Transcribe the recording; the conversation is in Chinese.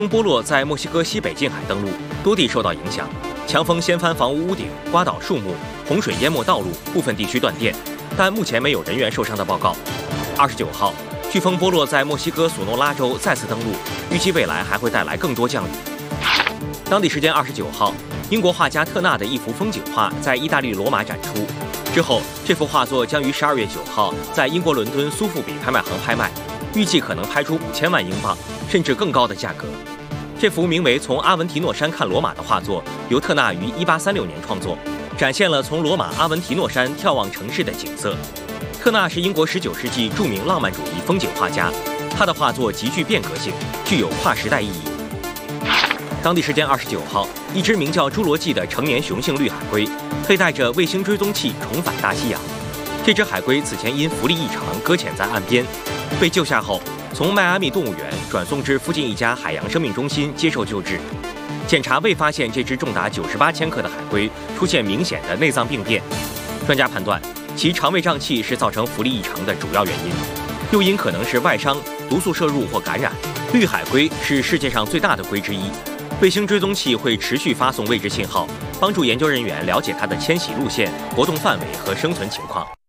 波洛在墨西哥西北近海登陆，多地受到影响，强风掀翻房屋屋顶，刮倒树木，洪水淹没道路，部分地区断电，但目前没有人员受伤的报告。29号，飓风波洛在墨西哥索诺拉州再次登陆，预计未来还会带来更多降雨。当地时间29号，英国画家特纳的一幅风景画在意大利罗马展出，之后这幅画作将于12月9号在英国伦敦苏富比拍卖行拍卖，预计可能拍出5000万英镑，甚至更高的价格。这幅名为《从阿文提诺山看罗马》的画作，由特纳于1836年创作，展现了从罗马阿文提诺山眺望城市的景色。特纳是英国19世纪著名浪漫主义风景画家，他的画作极具变革性，具有跨时代意义。当地时间29号，一只名叫侏罗纪的成年雄性绿海龟，佩戴着卫星追踪器重返大西洋。这只海龟此前因浮力异常搁浅在岸边，被救下后，从迈阿密动物园转送至附近一家海洋生命中心接受救治。检查未发现这只重达98千克的海龟出现明显的内脏病变，专家判断其肠胃胀气是造成浮力异常的主要原因，诱因可能是外伤、毒素摄入或感染。绿海龟是世界上最大的龟之一，卫星追踪器会持续发送位置信号，帮助研究人员了解它的迁徙路线、活动范围和生存情况。